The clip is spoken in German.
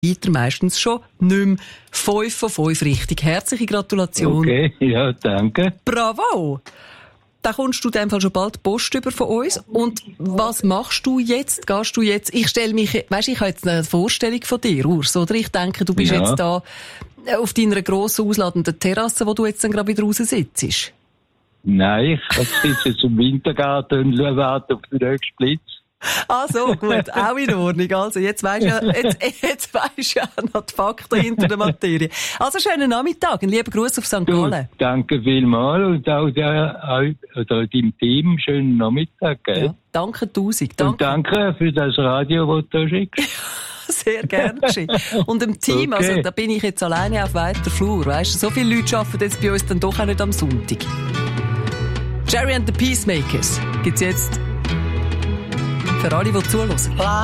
weiter, meistens schon nicht mehr 5 von 5 richtig. Herzliche Gratulation. Okay, ja, danke. Bravo! Da kommst du in dem Fall schon bald Post über von uns. Und was machst du jetzt? Gehst du jetzt? Ich stelle mich, weisst, ich habe jetzt eine Vorstellung von dir, Urs, oder? Ich denke, du bist jetzt da auf deiner grossen, ausladenden Terrasse, wo du jetzt dann gerade wieder raus sitzt. Nein, ich sitze zum Wintergarten und schaue auf den nächsten Blitz. Ah, so, gut. Auch in Ordnung. Also, jetzt weisst jetzt weisst ja noch die Fakten hinter der Materie. Also, schönen Nachmittag. Einen lieben Gruß auf St. Gallen. Danke vielmals und auch deinem Team. Schönen Nachmittag, gell? Ja, danke 1000. Danke. Und danke für das Radio, das du schickst. Sehr gerne geschehen. Und im Team, okay. Also, da bin ich jetzt alleine auf weiter Flur. Weisst du, so viele Leute arbeiten jetzt bei uns dann doch auch nicht am Sonntag. Jerry and the Peacemakers gibt's jetzt für alle, die zuhören.